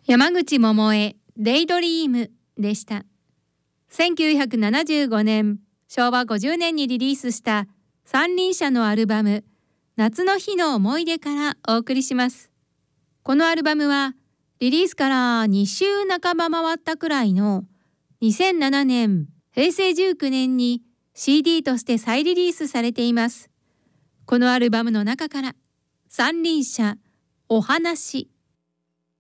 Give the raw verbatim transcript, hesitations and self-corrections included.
山口百恵デイドリームでした。せんきゅうひゃくななじゅうごねん、しょうわごじゅうねんにリリースした三輪車のアルバム夏の日の思い出からお送りします。このアルバムはリリースからに週半ば回ったくらいのにせんななねんへいせいじゅうきゅうねんに シーディー として再リリースされています。このアルバムの中から三輪車お話